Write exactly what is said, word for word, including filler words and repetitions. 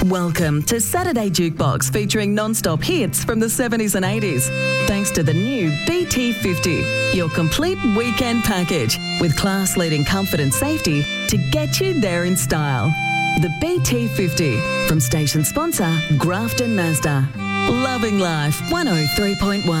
Welcome to Saturday Jukebox, featuring non-stop hits from the seventies and eighties. Thanks to the new B T fifty, your complete weekend package with class-leading comfort and safety to get you there in style. The B T fifty from station sponsor Grafton Mazda. Loving life one oh three point one.